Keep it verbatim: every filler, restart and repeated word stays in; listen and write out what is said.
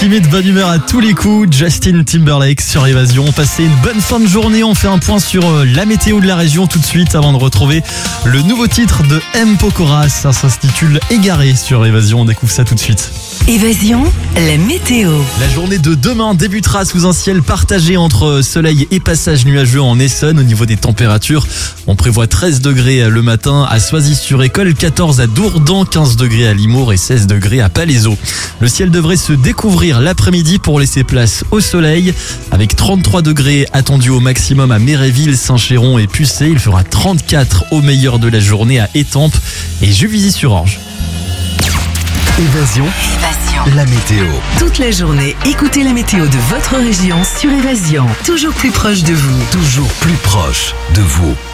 Limite bonne humeur à tous les coups, Justin Timberlake sur Évasion. Passez une bonne fin de journée, on fait un point sur la météo de la région tout de suite avant de retrouver le nouveau titre de M. Pokora. Ça s'intitule Égaré sur Évasion, on découvre ça tout de suite. Évasion, la météo. La journée de demain débutera sous un ciel partagé entre soleil et passage nuageux en Essonne. Au niveau des températures, on prévoit treize degrés le matin à Soisy-sur-École, quatorze à Dourdan, quinze degrés à Limours et seize degrés à Palaiseau. Le ciel devrait se découvrir l'après-midi pour laisser place au soleil, avec trente-trois degrés attendus au maximum à Méréville, Saint-Chéron et Pucé. Il fera trente-quatre au meilleur de la journée à Étampes et Juvisy-sur-Orge. Évasion, Évasion. la météo. Toute la journée, écoutez la météo de votre région sur Évasion. Toujours plus proche de vous. Toujours plus proche de vous.